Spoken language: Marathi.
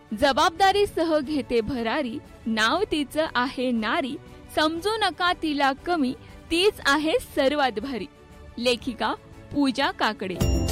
जबाबदारी सह घेते भरारी, नाव तिचं आहे नारी, समजू नका तिला कमी, तीच आहे सर्वात भारी. लेखिका पूजा काकडे.